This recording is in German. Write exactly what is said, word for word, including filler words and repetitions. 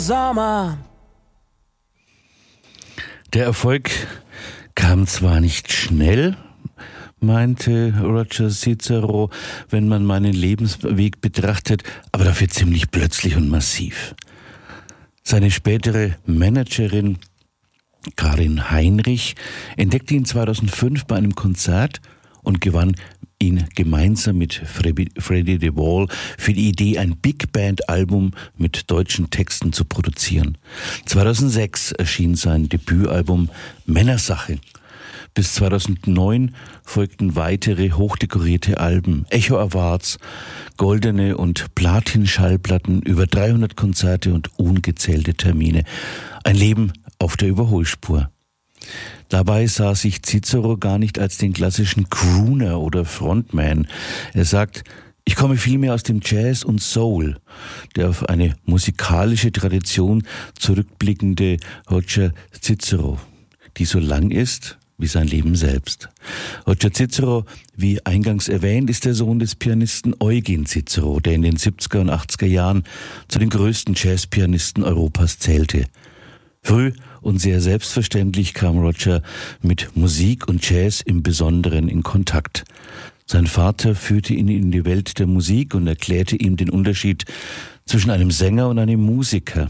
Sommer. Der Erfolg kam zwar nicht schnell, meinte Roger Cicero, wenn man meinen Lebensweg betrachtet, aber dafür ziemlich plötzlich und massiv. Seine spätere Managerin Karin Heinrich entdeckte ihn zweitausendfünf bei einem Konzert und gewann ihn gemeinsam mit Freddie DeWall für die Idee, ein Big-Band-Album mit deutschen Texten zu produzieren. zweitausendsechs erschien sein Debütalbum Männersache. Bis zweitausendneun folgten weitere hochdekorierte Alben, Echo Awards, goldene und Platin-Schallplatten, über dreihundert Konzerte und ungezählte Termine. Ein Leben auf der Überholspur. Dabei sah sich Cicero gar nicht als den klassischen Crooner oder Frontman. Er sagt, ich komme vielmehr aus dem Jazz und Soul. Der auf eine musikalische Tradition zurückblickende Roger Cicero, die so lang ist wie sein Leben selbst. Roger Cicero, wie eingangs erwähnt, ist der Sohn des Pianisten Eugen Cicero, der in den siebziger und achtziger Jahren zu den größten Jazzpianisten Europas zählte. Früh und sehr selbstverständlich kam Roger mit Musik und Jazz im Besonderen in Kontakt. Sein Vater führte ihn in die Welt der Musik und erklärte ihm den Unterschied zwischen einem Sänger und einem Musiker.